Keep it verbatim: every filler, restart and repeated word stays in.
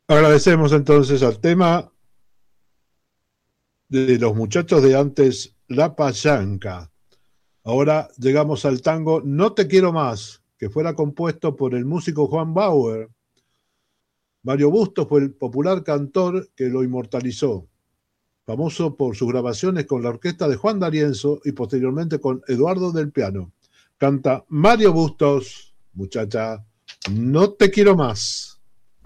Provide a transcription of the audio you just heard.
Agradecemos entonces al tema de los muchachos de antes, La Payanca. Ahora llegamos al tango No te quiero más, que fuera compuesto por el músico Juan Bauer. Mario Bustos fue el popular cantor que lo inmortalizó, famoso por sus grabaciones con la orquesta de Juan D'Arienzo y posteriormente con Eduardo del Piano. Canta Mario Bustos, muchacha, No te quiero más.